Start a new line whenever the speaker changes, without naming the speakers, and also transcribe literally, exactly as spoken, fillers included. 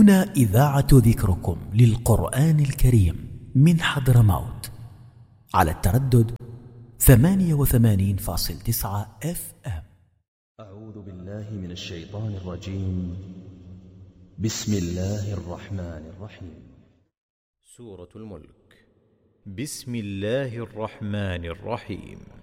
هنا إذاعة ذكركم للقرآن الكريم من حضرموت على التردد ثمانية وثمانين فاصل تسعة اف ام.
أعوذ بالله من الشيطان الرجيم. بسم الله الرحمن الرحيم.
سورة الملك. بسم الله الرحمن الرحيم.